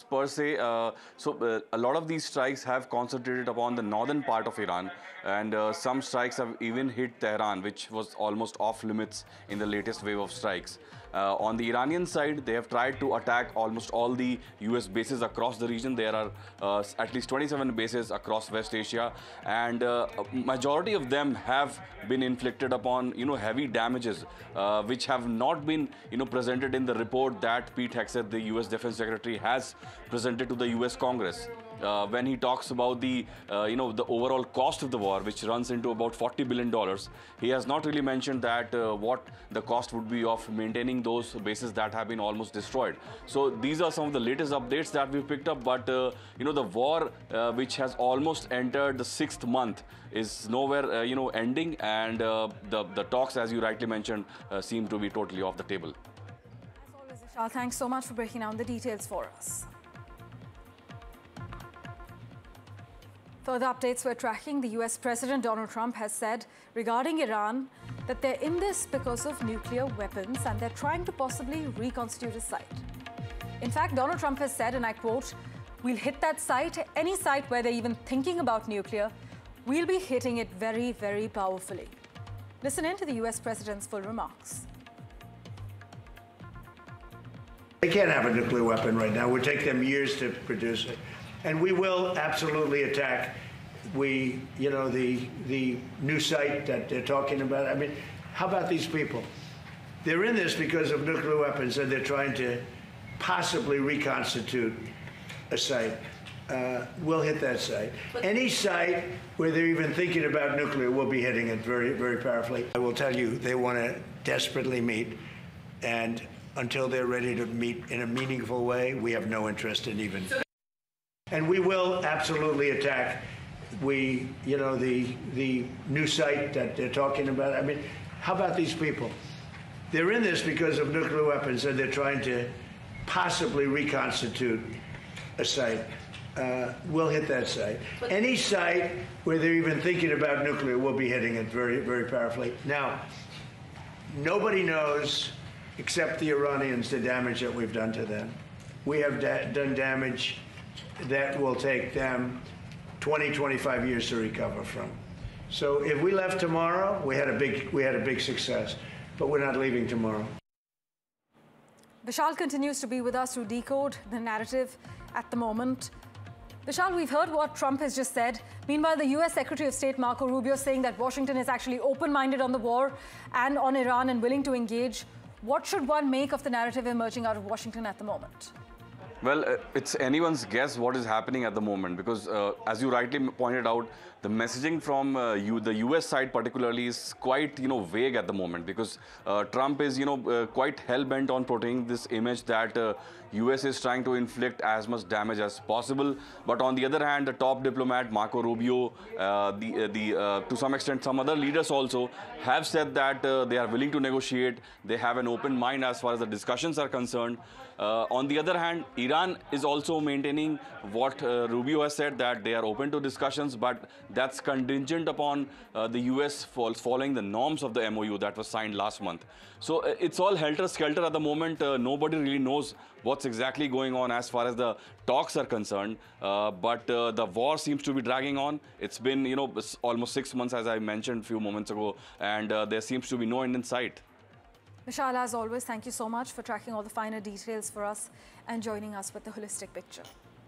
per se. A lot of these strikes have concentrated upon the northern part of Iran, and some strikes have even hit Tehran, which was almost off limits in the latest wave of strikes. On the Iranian side, they have tried to attack almost all the US bases across the region. There are at least 27 bases across West Asia, and majority of them have been inflicted upon, heavy damages, which have not been, presented in the report that Pete Hegseth, the US Defense Secretary, has presented to the US Congress. When he talks about the overall cost of the war, which runs into about $40 billion, he has not really mentioned that what the cost would be of maintaining those bases that have been almost destroyed. So these are some of the latest updates that we've picked up. But the war, which has almost entered the 6th month, is nowhere ending, and the talks, as you rightly mentioned, seem to be totally off the table. As always, Vishal, thanks so much for breaking down the details for us. Further updates we're tracking. The US President Donald Trump has said regarding Iran that they're in this because of nuclear weapons and they're trying to possibly reconstitute a site. In fact, Donald Trump has said, and I quote, "We'll hit that site, any site where they're even thinking about nuclear, we'll be hitting it very, very powerfully." Listen in to the US President's full remarks. They can't have a nuclear weapon right now. It would take them years to produce it. And we will absolutely attack the new site that they're talking about. I mean, how about these people? They're in this because of nuclear weapons, and they're trying to possibly reconstitute a site. We'll hit that site. Any site where they're even thinking about nuclear, we'll be hitting it very, very powerfully. I will tell you, they want to desperately meet, and until they're ready to meet in a meaningful way, we have no interest in even. And we will absolutely attack the new site that they're talking about. I mean, how about these people? They're in this because of nuclear weapons, and they're trying to possibly reconstitute a site. We'll hit that site. Any site where they're even thinking about nuclear, we'll be hitting it very, very powerfully. Now, nobody knows except the Iranians the damage that we've done to them. We have done damage that will take them 20, 25 years to recover from. So if we left tomorrow, we had a big success, but we're not leaving tomorrow. Vishal continues to be with us to decode the narrative at the moment. Vishal, we've heard what Trump has just said. Meanwhile, the US Secretary of State Marco Rubio saying that Washington is actually open-minded on the war and on Iran and willing to engage. What should one make of the narrative emerging out of Washington at the moment? Well, it's anyone's guess what is happening at the moment, because as you rightly pointed out, the messaging from the US side particularly is quite, vague at the moment, because Trump is, quite hell-bent on portraying this image that US is trying to inflict as much damage as possible. But on the other hand, the top diplomat, Marco Rubio, to some extent, some other leaders also have said that they are willing to negotiate. They have an open mind as far as the discussions are concerned. On the other hand, Iran is also maintaining what Rubio has said, that they are open to discussions, but that's contingent upon the US following the norms of the MOU that was signed last month. So it's all helter-skelter at the moment. Nobody really knows what's exactly going on as far as the talks are concerned. But the war seems to be dragging on. It's been, almost 6 months, as I mentioned a few moments ago, and there seems to be no end in sight. Vishal, as always, thank you so much for tracking all the finer details for us and joining us with the holistic picture.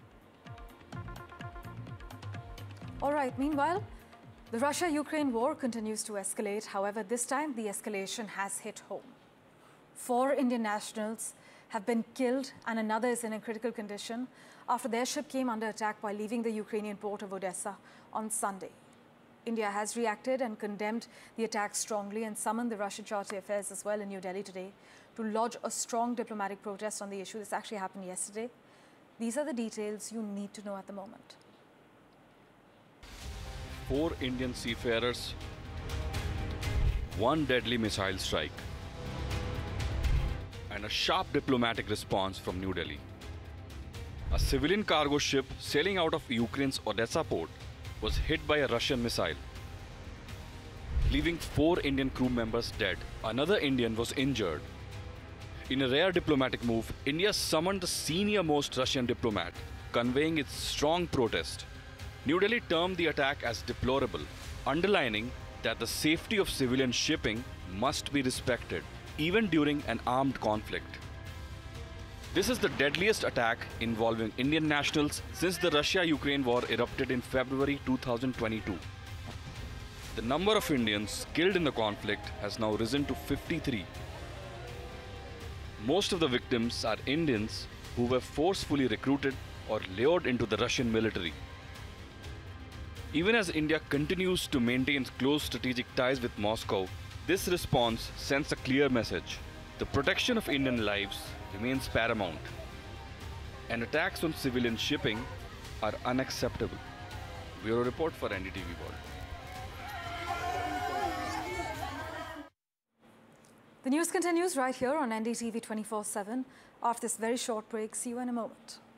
All right, meanwhile, the Russia-Ukraine war continues to escalate. However, this time the escalation has hit home. 4 Indian nationals have been killed and another is in a critical condition after their ship came under attack while leaving the Ukrainian port of Odessa on Sunday. India has reacted and condemned the attack strongly and summoned the Russian Chargé d'Affaires as well in New Delhi today to lodge a strong diplomatic protest on the issue. This actually happened yesterday. These are the details you need to know at the moment. 4 Indian seafarers, 1 deadly missile strike, and a sharp diplomatic response from New Delhi. A civilian cargo ship sailing out of Ukraine's Odessa port was hit by a Russian missile, leaving 4 Indian crew members dead. Another Indian was injured. In a rare diplomatic move, India summoned the senior-most Russian diplomat, conveying its strong protest. New Delhi termed the attack as deplorable, underlining that the safety of civilian shipping must be respected, even during an armed conflict. This is the deadliest attack involving Indian nationals since the Russia-Ukraine war erupted in February 2022. The number of Indians killed in the conflict has now risen to 53. Most of the victims are Indians who were forcefully recruited or lured into the Russian military. Even as India continues to maintain close strategic ties with Moscow, this response sends a clear message. The protection of Indian lives remains paramount, and attacks on civilian shipping are unacceptable. Bureau Report for NDTV World. The news continues right here on NDTV 24/7. After this very short break, see you in a moment.